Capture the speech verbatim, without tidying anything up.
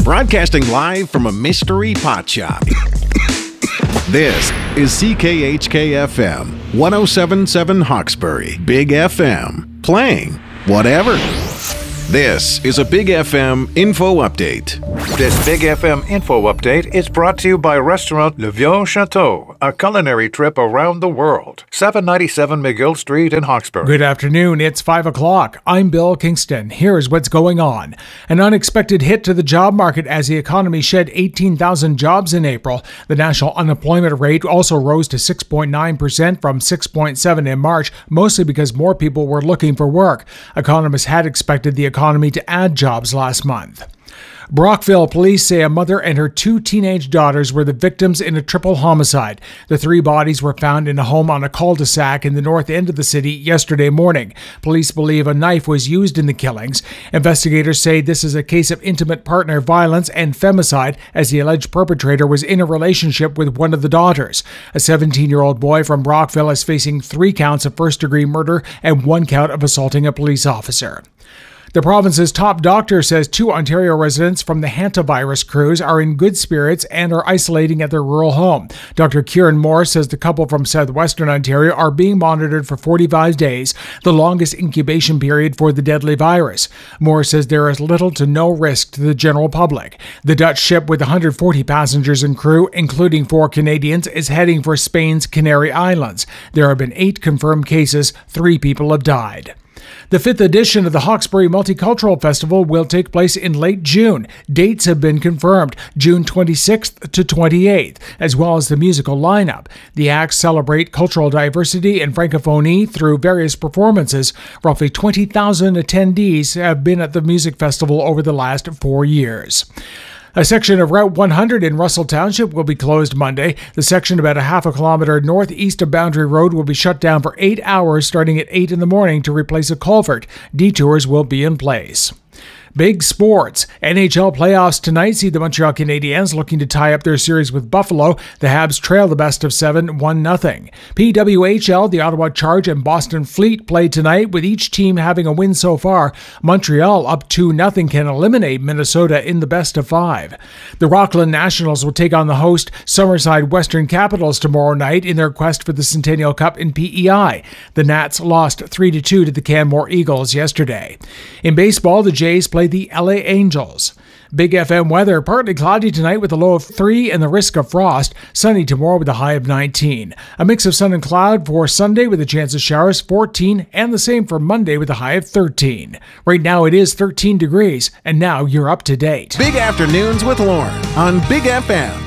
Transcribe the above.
Broadcasting live from a mystery pot shop. This is C K H K F M, one oh seven point seven Hawkesbury, Big F M, playing whatever. This is a Big F M info update. This Big F M info update is brought to you by Restaurant Le Vieux Chateau, a culinary trip around the world. seven ninety-seven McGill Street in Hawkesbury. Good afternoon, it's five o'clock. I'm Bill Kingston. Here's what's going on. An unexpected hit to the job market as the economy shed eighteen thousand jobs in April. The national unemployment rate also rose to six point nine percent from six point seven in March, mostly because more people were looking for work. Economists had expected the economy to add jobs last month. Brockville police say a mother and her two teenage daughters were the victims in a triple homicide. The three bodies were found in a home on a cul-de-sac in the north end of the city yesterday morning. Police believe a knife was used in the killings. Investigators say this is a case of intimate partner violence and femicide, as the alleged perpetrator was in a relationship with one of the daughters. A seventeen-year-old boy from Brockville is facing three counts of first-degree murder and one count of assaulting a police officer. The province's top doctor says two Ontario residents from the hantavirus cruise are in good spirits and are isolating at their rural home. Doctor Kieran Moore says the couple from southwestern Ontario are being monitored for forty-five days, the longest incubation period for the deadly virus. Moore says there is little to no risk to the general public. The Dutch ship with one hundred forty passengers and crew, including four Canadians, is heading for Spain's Canary Islands. There have been eight confirmed cases. Three people have died. The fifth edition of the Hawkesbury Multicultural Festival will take place in late June. Dates have been confirmed, June twenty-sixth to twenty-eighth, as well as the musical lineup. The acts celebrate cultural diversity and francophonie through various performances. Roughly twenty thousand attendees have been at the music festival over the last four years. A section of Route one hundred in Russell Township will be closed Monday. The section about a half a kilometer northeast of Boundary Road will be shut down for eight hours starting at eight in the morning to replace a culvert. Detours will be in place. Big sports. N H L playoffs tonight see the Montreal Canadiens looking to tie up their series with Buffalo. The Habs trail the best of seven, one nothing. P W H L, the Ottawa Charge and Boston Fleet play tonight, with each team having a win so far. Montreal up two nothing can eliminate Minnesota in the best of five. The Rockland Nationals will take on the host Summerside Western Capitals tomorrow night in their quest for the Centennial Cup in P E I. The Nats lost three to two to the Canmore Eagles yesterday. In baseball, the Jays play the L A Angels. Big F M weather, partly cloudy tonight with a low of three and the risk of frost. Sunny tomorrow with a high of nineteen. A mix of sun and cloud for Sunday with a chance of showers, fourteen, and the same for Monday with a high of thirteen. Right now it is thirteen degrees, and now you're up to date. Big Afternoons with Lauren on Big F M.